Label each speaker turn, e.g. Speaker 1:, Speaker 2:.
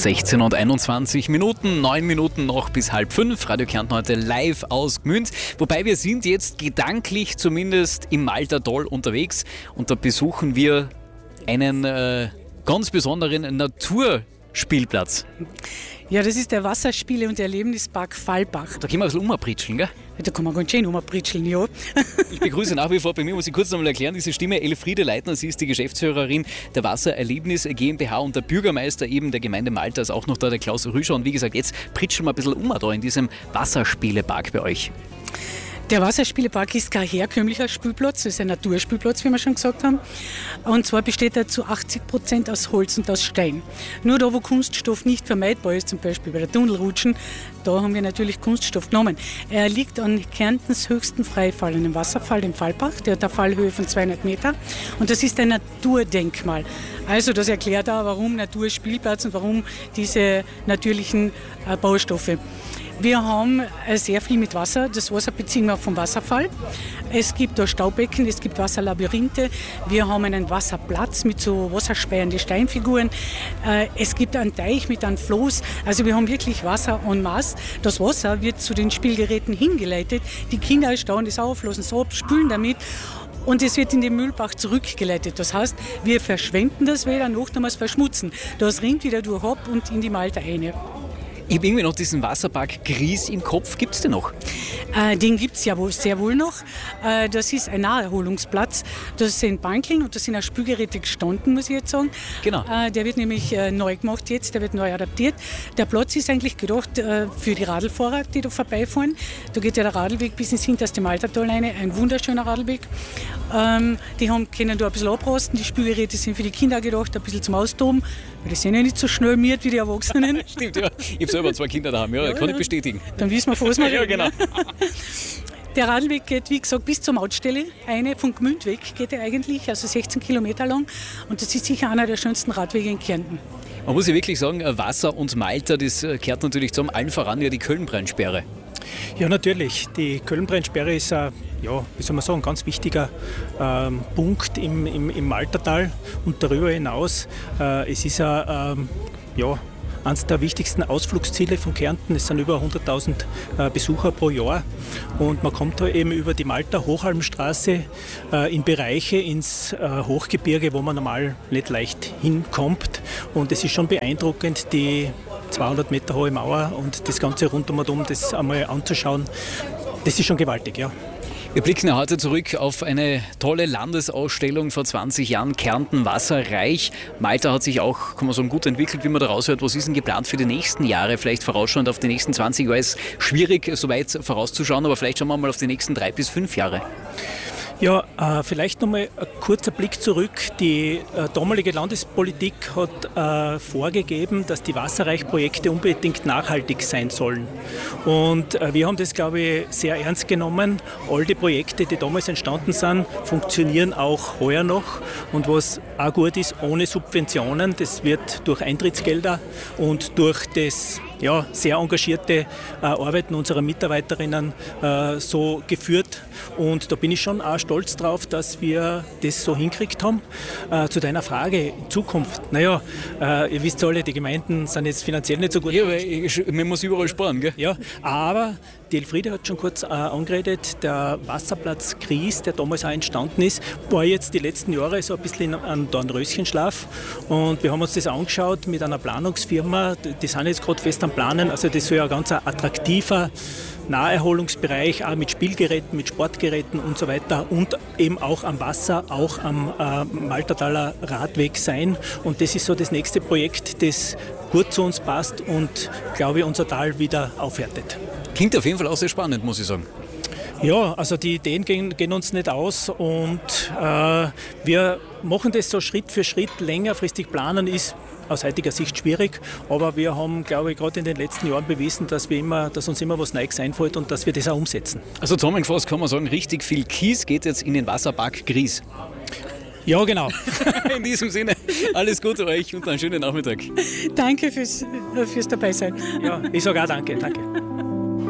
Speaker 1: 16:21, 9 Minuten noch bis 4:30. Radio Kärnten heute live aus Gmünd. Wobei wir sind jetzt gedanklich zumindest im Maltertal unterwegs und da besuchen wir einen ganz besonderen Naturspielplatz.
Speaker 2: Ja, das ist der Wasserspiele- und Erlebnispark Fallbach.
Speaker 1: Da können wir ein bisschen umpritscheln, gell?
Speaker 2: Da kann man ganz schön umpritscheln, ja.
Speaker 1: Ich begrüße nach wie vor, bei mir muss ich kurz nochmal erklären, diese Stimme Elfriede Leitner, sie ist die Geschäftsführerin der Wassererlebnis GmbH und der Bürgermeister eben der Gemeinde Malta ist auch noch da, der Klaus Rüscher. Und wie gesagt, jetzt pritscheln wir ein bisschen da in diesem Wasserspielepark bei euch.
Speaker 2: Der Wasserspielepark ist kein herkömmlicher Spielplatz, das ist ein Naturspielplatz, wie wir schon gesagt haben. Und zwar besteht er zu 80% aus Holz und aus Stein. Nur da, wo Kunststoff nicht vermeidbar ist, zum Beispiel bei der Tunnelrutschen, da haben wir natürlich Kunststoff genommen. Er liegt an Kärntens höchsten freifallenden Wasserfall, dem Fallbach. Der hat eine Fallhöhe von 200 Meter und das ist ein Naturdenkmal. Also das erklärt auch, warum Naturspielplatz und warum diese natürlichen Baustoffe. Wir haben sehr viel mit Wasser. Das Wasser beziehen wir vom Wasserfall. Es gibt da Staubecken, es gibt Wasserlabyrinthe. Wir haben einen Wasserplatz mit so wasserspeienden Steinfiguren. Es gibt einen Teich mit einem Floß. Also wir haben wirklich Wasser en masse. Das Wasser wird zu den Spielgeräten hingeleitet. Die Kinder stauen das auf, lassen es ab, spülen damit. Und es wird in den Mühlbach zurückgeleitet. Das heißt, wir verschwenden das wieder, noch einmal verschmutzen. Das rinnt wieder durch ab und in die Malta rein.
Speaker 1: Ich habe irgendwie noch diesen Wasserpark Gries im Kopf. Gibt es den noch?
Speaker 2: Den gibt es ja sehr wohl noch. Das ist ein Naherholungsplatz. Das sind Bankeln und da sind auch Spielgeräte gestanden, muss ich jetzt sagen.
Speaker 1: Genau.
Speaker 2: Der wird nämlich neu gemacht jetzt, der wird neu adaptiert. Der Platz ist eigentlich gedacht für die Radlfahrer, die da vorbeifahren. Da geht ja der Radlweg bis ins hinterste Maltertal rein, ein wunderschöner Radlweg. Die können da ein bisschen abrasten. Die Spielgeräte sind für die Kinder gedacht, ein bisschen zum Austoben. Weil die sind ja nicht so schnell miert wie die Erwachsenen.
Speaker 1: Stimmt, ja. Ich habe selber 2 Kinder daheim, ja, kann ich bestätigen.
Speaker 2: Dann wissen wir, von was wir reden.
Speaker 1: Ja, genau.
Speaker 2: Der Radlweg geht, wie gesagt, bis zur Mautstelle. Eine von Gmünd weg geht er eigentlich, also 16 Kilometer lang. Und das ist sicher einer der schönsten Radwege in Kärnten.
Speaker 1: Man muss ja wirklich sagen, Wasser und Malta, das kehrt natürlich zusammen. Allen voran ja die Kölnbrennsperre.
Speaker 3: Ja, natürlich. Die Kölnbrennsperre ist ein, wie soll man sagen, ganz wichtiger Punkt im Maltertal und darüber hinaus. Es ist eines der wichtigsten Ausflugsziele von Kärnten. Es sind über 100.000 Besucher pro Jahr und man kommt da eben über die Malta-Hochalmstraße in Bereiche ins Hochgebirge, wo man normal nicht leicht hinkommt. Und es ist schon beeindruckend, die 200 Meter hohe Mauer und das Ganze rundum und um, das einmal anzuschauen. Das ist schon gewaltig, ja.
Speaker 1: Wir blicken ja heute zurück auf eine tolle Landesausstellung vor 20 Jahren, Kärnten wasserreich. Malta hat sich auch, kann man sagen, gut entwickelt, wie man da raushört. Was ist denn geplant für die nächsten Jahre? Vielleicht vorausschauend auf die nächsten 20 Jahre. Es ist schwierig, so weit vorauszuschauen, aber vielleicht schauen wir mal auf die nächsten 3 bis 5 Jahre.
Speaker 3: Ja, vielleicht nochmal ein kurzer Blick zurück. Die damalige Landespolitik hat vorgegeben, dass die Wasserreichprojekte unbedingt nachhaltig sein sollen. Und wir haben das, glaube ich, sehr ernst genommen. All die Projekte, die damals entstanden sind, funktionieren auch heuer noch. Und was auch gut ist, ohne Subventionen. Das wird durch Eintrittsgelder und durch das sehr engagierte Arbeiten unserer Mitarbeiterinnen so geführt. Und da bin ich schon auch stolz drauf, dass wir das so hingekriegt haben. Zu deiner Frage in Zukunft. Ihr wisst alle, die Gemeinden sind jetzt finanziell nicht so gut.
Speaker 1: Ja, weil man muss überall sparen, gell?
Speaker 3: Ja, aber die Elfriede hat schon kurz angeredet, der Wasserplatz Gries, der damals auch entstanden ist, war jetzt die letzten Jahre so ein bisschen ein Dornröschenschlaf. Und wir haben uns das angeschaut mit einer Planungsfirma, die sind jetzt gerade fest am Planen. Also das soll ja ein ganz attraktiver Naherholungsbereich, auch mit Spielgeräten, mit Sportgeräten und so weiter und eben auch am Wasser, auch am Maltertaler Radweg sein. Und das ist so das nächste Projekt, das gut zu uns passt und, glaube ich, unser Tal wieder aufwertet.
Speaker 1: Klingt auf jeden Fall auch sehr spannend, muss ich sagen.
Speaker 3: Ja, also die Ideen gehen uns nicht aus und wir machen das so Schritt für Schritt. Längerfristig planen ist aus heutiger Sicht schwierig, aber wir haben, glaube ich, gerade in den letzten Jahren bewiesen, dass uns immer was Neues einfällt und dass wir das auch umsetzen.
Speaker 1: Also zusammengefasst kann man sagen, richtig viel Kies geht jetzt in den Wasserpark Gries.
Speaker 3: Ja, genau.
Speaker 1: In diesem Sinne, alles Gute euch und einen schönen Nachmittag.
Speaker 2: Danke fürs Dabeisein.
Speaker 3: Ja, ich sage auch danke.